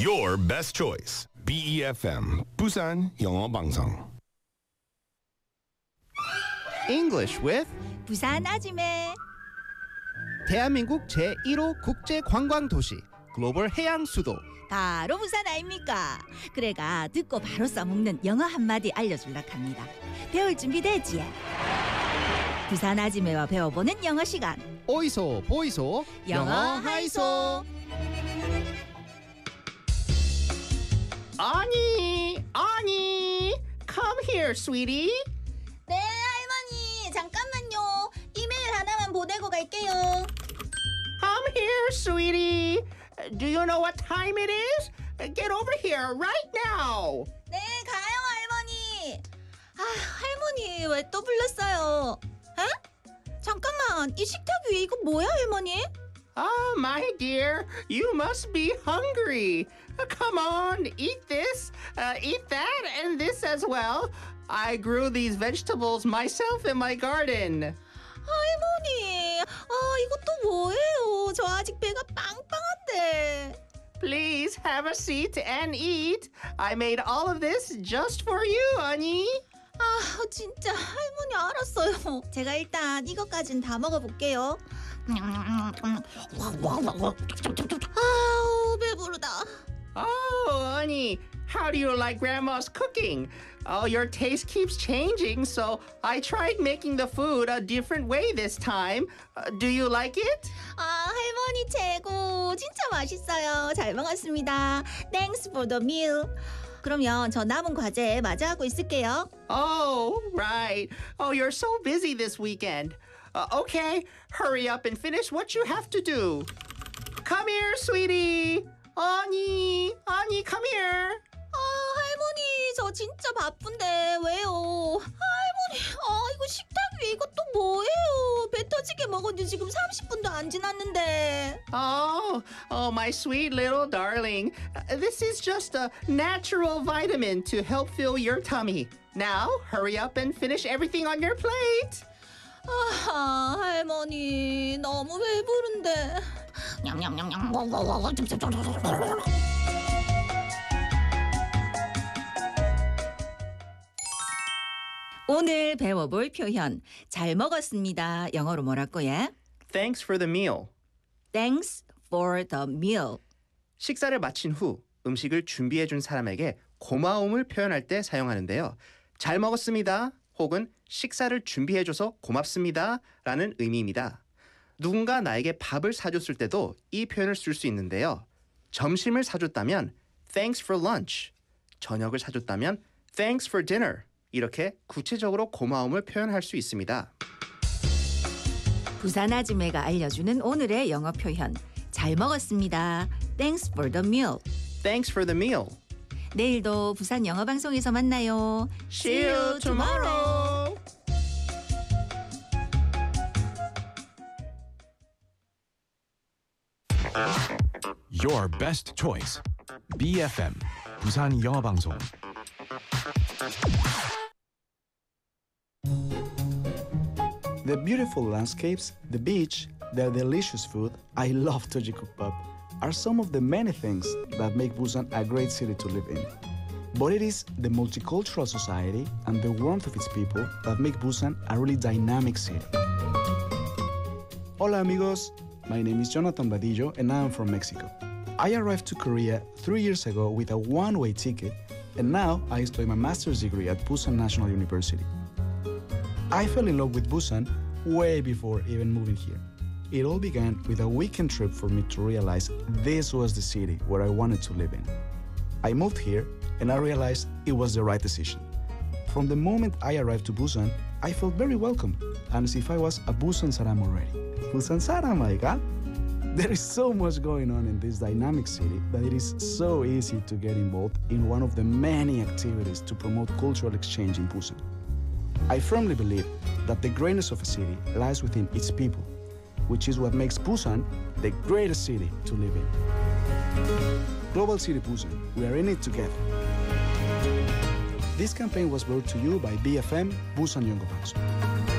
Your best choice. BEFM 부산 영어 방송. English with 부산 아지매. 대한민국 제1호 국제 관광 도시 글로벌 해양 수도. 바로 부산 아닙니까? 그래가 듣고 바로 써먹는 영어 한마디 알려줄라 합니다. 배울 준비 됐지? 부산 아지매와 배워보는 영어 시간. 오이소 보이소 영어 하이소. 아니, come here, sweetie. 네 할머니 잠깐만요. 이메일 하나만 보내고 갈게요. Come here, sweetie. Do you know what time it is? Get over here right now. 네 가요 할머니. 아 할머니 왜 또 불렀어요? 에? 잠깐만 이 식탁 위에 이거 뭐야 할머니? Oh, my dear, you must be hungry. Come on, eat this, eat that, and this as well. I grew these vegetables myself in my garden. 할머니, 이것도 뭐예요? 저 아직 배가 빵빵한데. Please have a seat and eat. I made all of this just for you, honey. 아, 진짜 할머니 알았어요. 제가 일단 이것까진 다 먹어볼게요. 아우, 배부르다. Oh, honey, how do you like Grandma's cooking? Oh, your taste keeps changing, so I tried making the food a different way this time. Do you like it? 아, 할머니 최고. 진짜 맛있어요. 잘 먹었습니다. Thanks for the meal. 그러면 저 남은 과제 마저 하고 있을게요. Oh, right. Oh, you're so busy this weekend. Okay, hurry up and finish what you have to do. Come here, sweetie. Ani, come here. 아, 할머니 저 진짜 바쁜데 왜요? 할머니, 이거 식탁 위에 이거 또 뭐예요? 배 터지게 먹은 지 지금 30분도 안 지났는데. Oh, my sweet little darling. This is just a natural vitamin to help fill your tummy. Now, hurry up and finish everything on your plate. 아, 할머니 너무 배부른데. 냠냠냠냠. 오늘 배워볼 표현 잘 먹었습니다. 영어로 뭐라고 해? Thanks for the meal. Thanks for the meal. 식사를 마친 후 음식을 준비해 준 사람에게 고마움을 표현할 때 사용하는데요. 잘 먹었습니다. 혹은 식사를 준비해 줘서 고맙습니다. 라는 의미입니다. 누군가 나에게 밥을 사줬을 때도 이 표현을 쓸 수 있는데요. 점심을 사줬다면 Thanks for lunch. 저녁을 사줬다면 Thanks for dinner. 이렇게 구체적으로 고마움을 표현할 수 있습니다. 부산 아지매가 알려주는 오늘의 영어 표현 잘 먹었습니다. Thanks for the meal. Thanks for the meal. 내일도 부산 영어 방송에서 만나요. See you tomorrow. Your best choice. BFM 부산 영어 방송. The beautiful landscapes, the beach, their delicious food, I love Tojikukpap, are some of the many things that make Busan a great city to live in. But it is the multicultural society and the warmth of its people that make Busan a really dynamic city. Hola amigos, my name is Jonathan Badillo and I am from Mexico. I arrived to Korea 3 years ago with a one-way ticket and now I study my master's degree at Busan National University. I fell in love with Busan way before even moving here. It all began with a weekend trip for me to realize this was the city where I wanted to live in. I moved here and I realized it was the right decision. From the moment I arrived to Busan, I felt very welcome and as if I was a Busan Saram already. Busan Saram, my God! There is so much going on in this dynamic city that it is so easy to get involved in one of the many activities to promote cultural exchange in Busan. I firmly believe that the greatness of a city lies within its people, which is what makes Busan the greatest city to live in. Global City Busan, we are in it together. This campaign was brought to you by BFM Busan Yongo Bangso.